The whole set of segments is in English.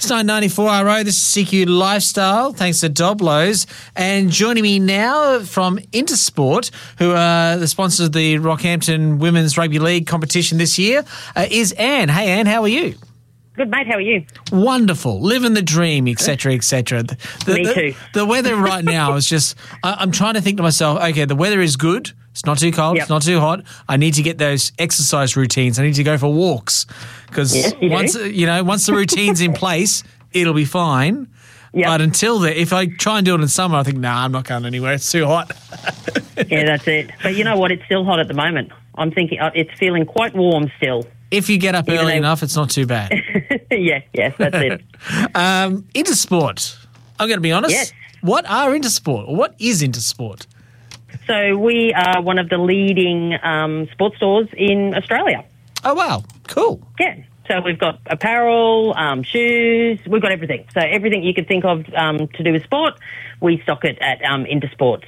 It's 994RO. This is CQ Lifestyle. Thanks to Doblos. And joining me now from Intersport, who are the sponsors of the Rockhampton Women's Rugby League competition this year, is Anne. Hey, Anne, how are you? Good, mate. How are you? Wonderful. Living the dream, etc., etc. Me too. The weather right now is just, I'm trying to think to myself, okay, the weather is good. It's not too cold. It's not too hot. I need to get those exercise routines. I need to go for walks because once the routine's in place, it'll be fine. Yep. But until then, if I try and do it in summer, I think, I'm not going anywhere. It's too hot. Yeah, that's it. But you know what? It's still hot at the moment. I'm thinking it's feeling quite warm still. If you get up early enough, it's not too bad. Yes, that's it. Intersport. I'm going to be honest. Yes. What are Intersport? Or what is Intersport? So we are one of the leading sports stores in Australia. Oh, wow. Cool. Yeah. So we've got apparel, shoes, we've got everything. So everything you could think of to do with sport, we stock it at Intersport.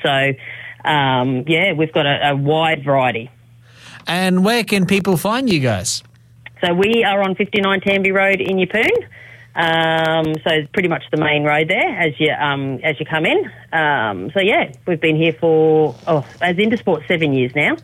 So, we've got a wide variety. And where can people find you guys? So we are on 59 Tamby Road in Yeppoon. So it's pretty much the main road there as you come in. We've been here for as Intersport 7 years now.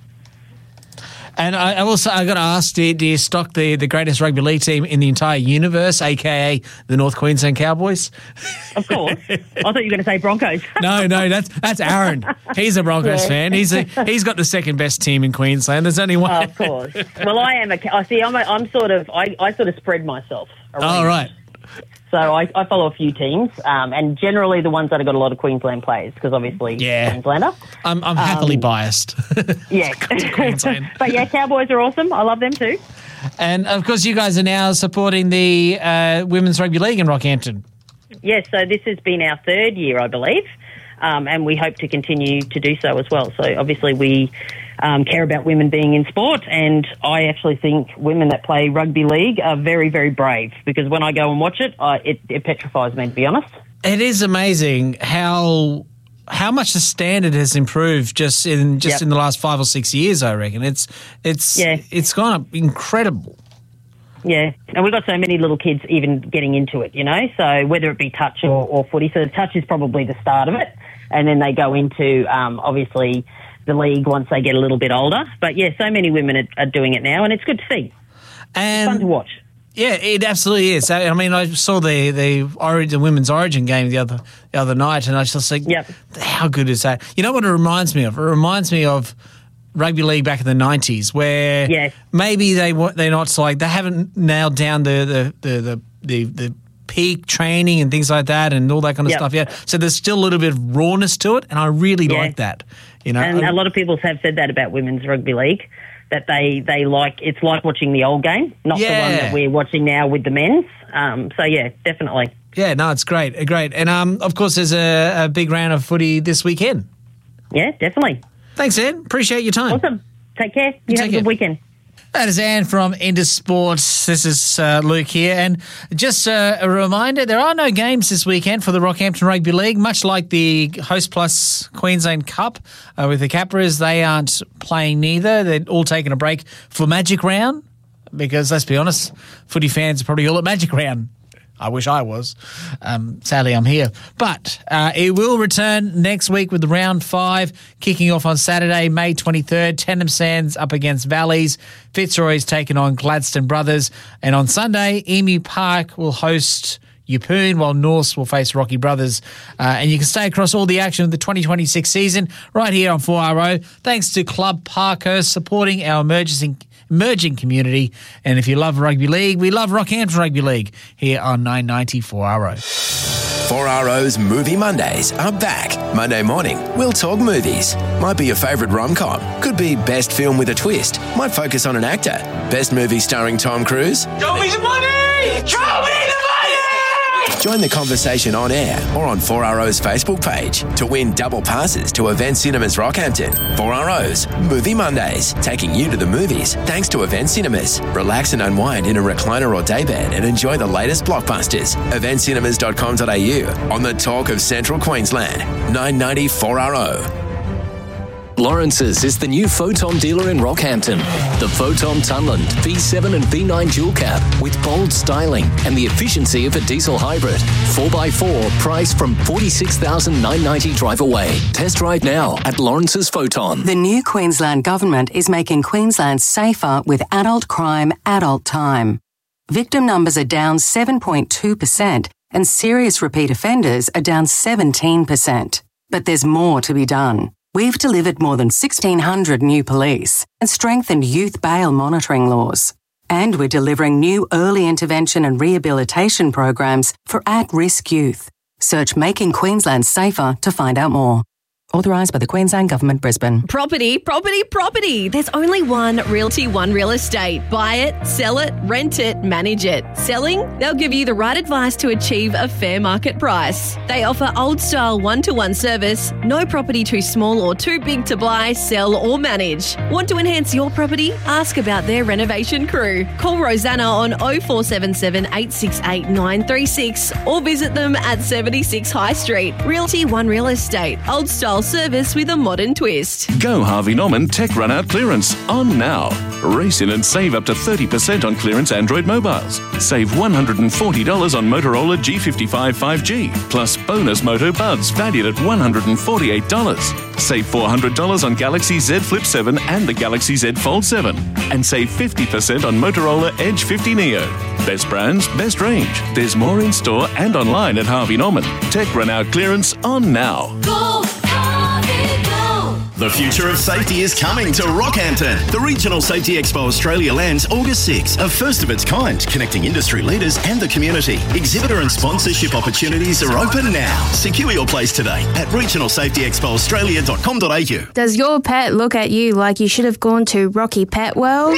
And I got to ask, do you stock the greatest rugby league team in the entire universe, aka the North Queensland Cowboys? Of course. I thought you were going to say Broncos. No, that's Aaron. He's a Broncos fan. He's got the second best team in Queensland. There's only one. Oh, of course. Well, I am I sort of spread myself around. Oh, right. So I follow a few teams, and generally the ones that have got a lot of Queensland players, because obviously Queenslander. I'm happily biased. Yeah. Queensland. But yeah, Cowboys are awesome. I love them too. And of course you guys are now supporting the Women's Rugby League in Rockhampton. Yes, so this has been our third year, I believe, and we hope to continue to do so as well. So obviously we care about women being in sport, and I actually think women that play rugby league are very, very brave, because when I go and watch it, it petrifies me, to be honest. It is amazing how much the standard has improved just in the last 5 or 6 years, I reckon. It's gone up incredible. Yeah, and we've got so many little kids even getting into it, so whether it be touch or footy. So the touch is probably the start of it, and then they go into, obviously, the league once they get a little bit older. But, yeah, so many women are doing it now, and it's good to see. And it's fun to watch. Yeah, it absolutely is. I mean, I saw the Women's Origin game the other night, and I was just like, how good is that? You know what it reminds me of? It reminds me of rugby league back in the 90s, where maybe they're not like, they haven't nailed down the peak training and things like that and all that kind of stuff yet. So there's still a little bit of rawness to it, and I really like that. And a lot of people have said that about women's rugby league, that they like, it's like watching the old game, not the one that we're watching now with the men's. Definitely. Yeah, no, it's great. And of course, there's a big round of footy this weekend. Yeah, definitely. Thanks, Anne. Appreciate your time. Awesome. Take care. You have a good weekend. That is Anne from Intersport. This is Luke here. And just a reminder, there are no games this weekend for the Rockhampton Rugby League, much like the Host Plus Queensland Cup with the Capras. They aren't playing neither. They're all taking a break for Magic Round because, let's be honest, footy fans are probably all at Magic Round. I wish I was. Sadly, I'm here. But it will return next week with the round 5 kicking off on Saturday, May 23rd. Tennant Sands up against Valleys. Fitzroy's taking on Gladstone Brothers. And on Sunday, Emu Park will host Yeppoon, while Norths will face Rocky Brothers. And you can stay across all the action of the 2026 season right here on 4RO. Thanks to Club Parkhurst supporting our emerging community. And if you love rugby league, we love Rockhampton Rugby League here on 990 4RO. 4RO's Movie Mondays are back. Monday morning, we'll talk movies. Might be your favourite rom-com. Could be best film with a twist. Might focus on an actor. Best movie starring Tom Cruise. Show me the money! Show me the money! Join the conversation on air or on 4RO's Facebook page to win double passes to Event Cinemas Rockhampton. 4RO's Movie Mondays, taking you to the movies thanks to Event Cinemas. Relax and unwind in a recliner or daybed and enjoy the latest blockbusters. Eventcinemas.com.au on the talk of Central Queensland. 990 4RO. Lawrence's is the new Photon dealer in Rockhampton. The Photon Tunland V7 and V9 dual cab with bold styling and the efficiency of a diesel hybrid. 4x4 priced from $46,990 drive away. Test drive now at Lawrence's Photon. The new Queensland Government is making Queensland safer with adult crime, adult time. Victim numbers are down 7.2% and serious repeat offenders are down 17%. But there's more to be done. We've delivered more than 1,600 new police and strengthened youth bail monitoring laws. And we're delivering new early intervention and rehabilitation programs for at-risk youth. Search Making Queensland Safer to find out more. Authorised by the Queensland Government, Brisbane. Property. There's only one Realty One Real Estate. Buy it, sell it, rent it, manage it. Selling? They'll give you the right advice to achieve a fair market price. They offer old-style one-to-one service, no property too small or too big to buy, sell or manage. Want to enhance your property? Ask about their renovation crew. Call Rosanna on 0477 868 936 or visit them at 76 High Street. Realty One Real Estate. Old-style service with a modern twist. Go Harvey Norman Tech Run Out Clearance on now. Race in and save up to 30% on clearance Android mobiles. Save $140 on Motorola G55 5G, plus bonus Moto Buds valued at $148. Save $400 on Galaxy Z Flip 7 and the Galaxy Z Fold 7. And save 50% on Motorola Edge 50 Neo. Best brands, best range. There's more in store and online at Harvey Norman. Tech Run Out Clearance on now. Go, Harvey, go! The future of safety is coming to Rockhampton. The Regional Safety Expo Australia lands August 6, a first of its kind, connecting industry leaders and the community. Exhibitor and sponsorship opportunities are open now. Secure your place today at regionalsafetyexpoaustralia.com.au. Does your pet look at you like you should have gone to Rocky Pet World?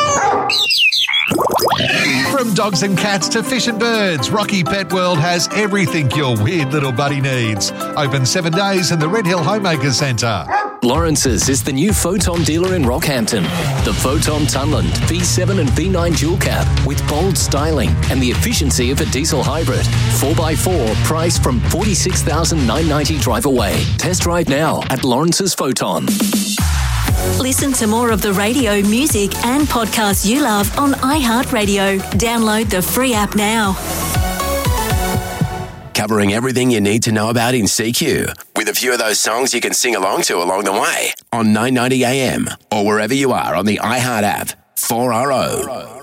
From dogs and cats to fish and birds, Rocky Pet World has everything your weird little buddy needs. Open 7 days in the Red Hill Homemakers Centre. Lawrence's is the new Photon dealer in Rockhampton. The Photon Tunland V7 and V9 dual cab with bold styling and the efficiency of a diesel hybrid. 4x4 priced from $46,990 drive away. Test drive now at Lawrence's Photon. Listen to more of the radio, music and podcasts you love on iHeartRadio. Download the free app now. Covering everything you need to know about in CQ, with a few of those songs you can sing along to along the way on 990 AM or wherever you are on the iHeart app. 4RO.